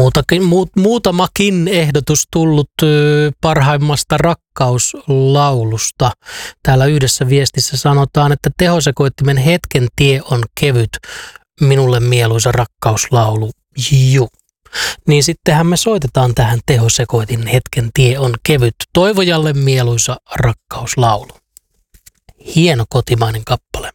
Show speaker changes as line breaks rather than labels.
Muutamakin ehdotus tullut parhaimmasta rakkauslaulusta. Täällä yhdessä viestissä sanotaan, että tehosekoittimen Hetken tie on kevyt, minulle mieluisa rakkauslaulu. Juu. Niin sittenhän me soitetaan tähän tehosekoitin Hetken tie on kevyt. Toivojalle mieluisa rakkauslaulu. Hieno kotimainen kappale.